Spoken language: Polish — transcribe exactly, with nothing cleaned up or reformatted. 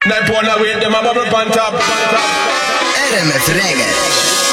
Nine pound away, them a bubble pan top. R M F Reggae.